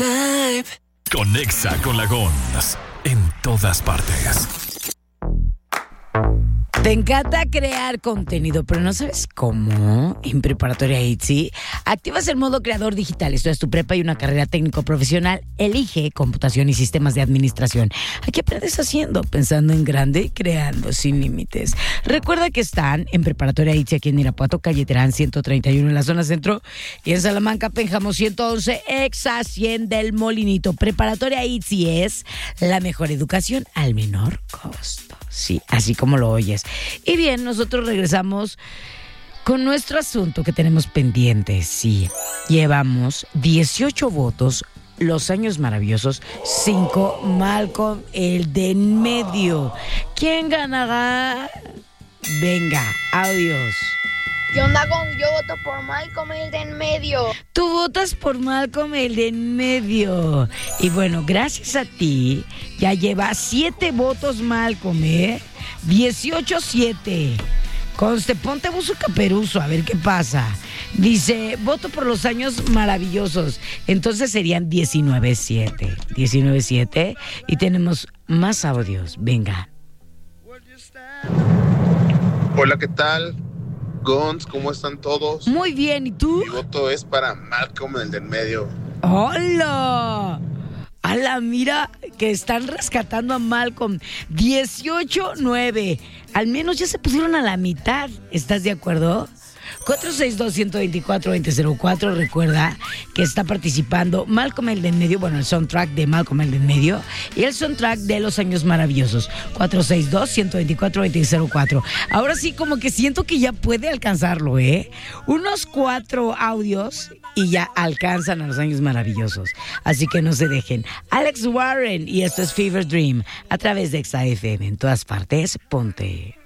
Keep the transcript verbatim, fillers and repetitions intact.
type. Conexa con la Gons en todas partes. Te encanta crear contenido, pero no sabes cómo. En Preparatoria I T S E activas el modo creador digital. Estudias tu prepa y una carrera técnico-profesional. Elige computación y sistemas de administración. Aquí aprendes haciendo, pensando en grande y creando sin límites. Recuerda que están en Preparatoria I T S E aquí en Irapuato, calle Terán ciento treinta y uno en la zona centro, y en Salamanca, Pénjamo ciento once, exa cien del Molinito. Preparatoria I T S E es la mejor educación al menor costo. Sí, así como lo oyes. Y bien, nosotros regresamos con nuestro asunto que tenemos pendiente. Sí, llevamos dieciocho votos, los años maravillosos, cinco, Malcolm, el de en medio. ¿Quién ganará? Venga, audios. ¿Qué onda con yo voto por Malcolm, el de en medio? Tú votas por Malcolm, el de en medio. Y bueno, gracias a ti, ya lleva siete votos Malcolm, ¿eh? dieciocho siete. Conste, ponte buzo caperuso, a ver qué pasa. Dice, voto por los años maravillosos. Entonces serían diecinueve siete. diecinueve siete. Y tenemos más audios. Venga. Hola, ¿qué tal? Gons, ¿cómo están todos? Muy bien, ¿y tú? Mi voto es para Malcolm, el del medio. ¡Hola! ¡Hala, mira! Que están rescatando a Malcolm. dieciocho nueve. Al menos ya se pusieron a la mitad. ¿Estás de acuerdo? cuatro seis dos, uno dos cuatro, dos cero cero cuatro. Recuerda que está participando Malcolm el de en medio, bueno, el soundtrack de Malcolm el de en medio y el soundtrack de Los Años Maravillosos. cuatro seis dos, uno dos cuatro, dos cero cero cuatro. Ahora sí, como que siento que ya puede alcanzarlo, ¿eh? Unos cuatro audios y ya alcanzan a Los Años Maravillosos. Así que no se dejen. Alex Warren, y esto es Fever Dream a través de Exa F M. En todas partes, ponte.